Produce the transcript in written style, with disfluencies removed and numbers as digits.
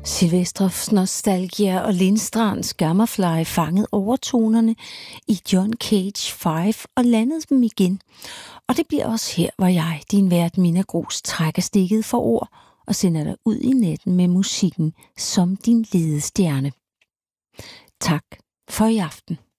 Silvestros nostalgia og Lindstrands Gammerfly fangede overtonerne i John Cage 5 og landede dem igen. Og det bliver også her, hvor jeg, din vært Minna Grooss, trækker stikket for ord og sender dig ud i natten med musikken som din ledestjerne. Tak for i aften.